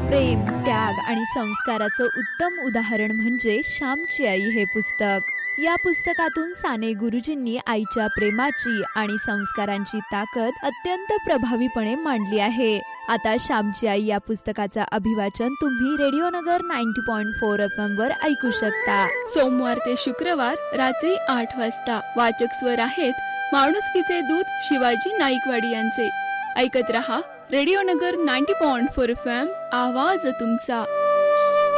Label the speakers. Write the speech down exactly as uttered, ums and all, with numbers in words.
Speaker 1: प्रेम, त्याग आणि संस्काराचं उत्तम उदाहरण म्हणजे श्यामची आई हे पुस्तक. या पुस्तकातून साने गुरुजींनी आईच्या प्रेमाची आणि संस्कारांची ताकद अत्यंत प्रभावीपणे मांडली आहे. आता श्यामची आई या पुस्तकाचं अभिवाचन तुम्ही रेडिओ नगर नव्वद पॉइंट चार एफ एम वर ऐकू शकता.
Speaker 2: सोमवार ते शुक्रवार रात्री आठ वाजता. वाचक स्वर आहेत माणुसकीचे दूत शिवाजी नाईकवाडी यांचे. ऐकत रहा रेडिओ नगर नव्वद पॉइंट चार एफ एम, आवाज तुमचा.